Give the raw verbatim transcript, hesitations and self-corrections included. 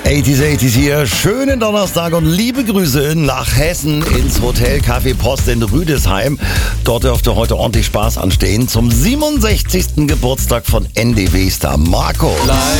achtziger achtziger hier, schönen Donnerstag und liebe Grüße nach Hessen ins Hotel Café Post in Rüdesheim. Dort dürfte heute ordentlich Spaß anstehen zum siebenundsechzigsten Geburtstag von N D W-Star Marco.